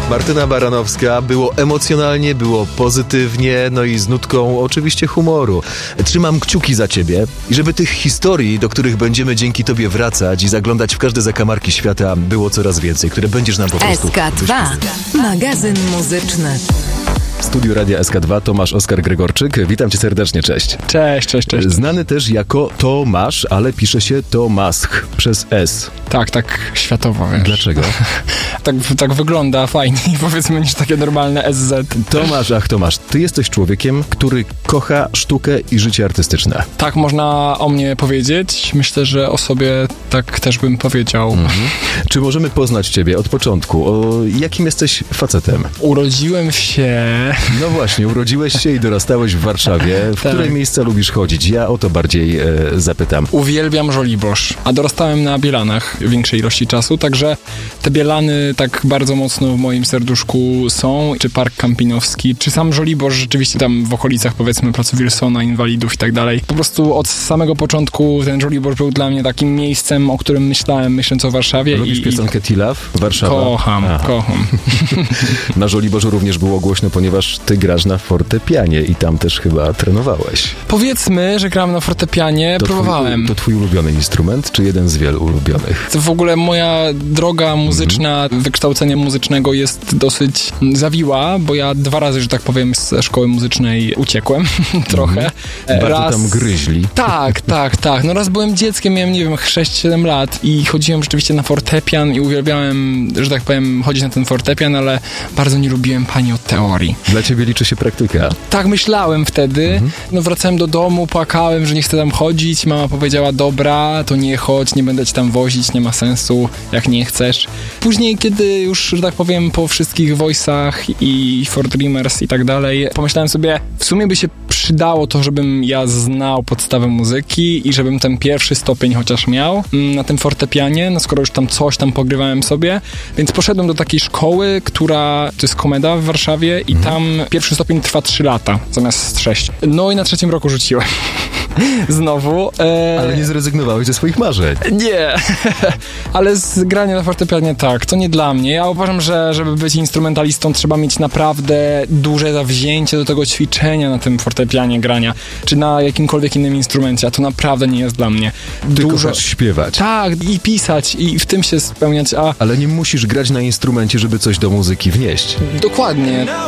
Martyna Baranowska. Było emocjonalnie, było pozytywnie, no i z nutką oczywiście humoru. Trzymam kciuki za ciebie i żeby tych historii, do których będziemy dzięki tobie wracać i zaglądać w każde zakamarki świata, było coraz więcej, które będziesz nam po prostu... SK2. Magazyn muzyczny. W studiu Radia SK2 Tomasz Oskar Gregorczyk. Witam cię serdecznie, cześć. Cześć. Znany też jako Tomasz, ale pisze się Tomasch przez S. Tak światowo, wiesz. Dlaczego? tak wygląda fajniej, powiedzmy, niż takie normalne SZ. Tomasz, ty jesteś człowiekiem, który kocha sztukę i życie artystyczne. Tak można o mnie powiedzieć. Myślę, że o sobie tak też bym powiedział. Czy możemy poznać ciebie od początku? Jakim jesteś facetem? Urodziłem się... No właśnie, urodziłeś się i dorastałeś w Warszawie. W które miejsca lubisz chodzić? Ja o to bardziej zapytam. Uwielbiam Żoliborz, a dorastałem na Bielanach większej ilości czasu, także te Bielany tak bardzo mocno w moim serduszku są, czy Park Kampinowski, czy sam Żoliborz, rzeczywiście tam w okolicach, powiedzmy, placu Wilsona, Inwalidów i tak dalej. Po prostu od samego początku ten Żoliborz był dla mnie takim miejscem, o którym myśląc o Warszawie. Lubisz piosenkę Tilaf? Warszawa? Kocham. Na Żoliborzu również było głośno, ponieważ ty grasz na fortepianie i tam też chyba trenowałeś. Powiedzmy, że gram na fortepianie, próbowałem. To twój ulubiony instrument, czy jeden z wielu ulubionych? W ogóle moja droga muzyczna, wykształcenia muzycznego jest dosyć zawiła, bo ja 2 razy, że tak powiem, ze szkoły muzycznej uciekłem trochę. Bardzo tam gryźli. Tak. No raz byłem dzieckiem, miałem, nie wiem, 6-7 lat i chodziłem rzeczywiście na fortepian i uwielbiałem, że tak powiem, chodzić na ten fortepian, ale bardzo nie lubiłem pani od teorii. Dla ciebie liczy się praktyka. Tak myślałem wtedy. No wracałem do domu, płakałem, że nie chcę tam chodzić. Mama powiedziała, dobra, to nie chodź, nie będę cię tam wozić, nie ma sensu, jak nie chcesz. Później, kiedy już, że tak powiem, po wszystkich voice'ach i For Dreamers i tak dalej, pomyślałem sobie, w sumie by się przydało to, żebym ja znał podstawę muzyki i żebym ten pierwszy stopień chociaż miał na tym fortepianie, no skoro już tam coś tam pogrywałem sobie, więc poszedłem do takiej szkoły, która, to jest Komeda w Warszawie i tam pierwszy stopień trwa 3 lata zamiast 6. No i na 3. roku rzuciłem. Znowu. Ale nie zrezygnowałeś ze swoich marzeń. Nie, ale z grania na fortepianie tak, to nie dla mnie. Ja uważam, że żeby być instrumentalistą trzeba mieć naprawdę duże zawzięcie do tego ćwiczenia na tym fortepianie grania, czy na jakimkolwiek innym instrumencie, a to naprawdę nie jest dla mnie. Ty kochasz śpiewać. Tak, i pisać, i w tym się spełniać, Ale nie musisz grać na instrumencie, żeby coś do muzyki wnieść. Dokładnie.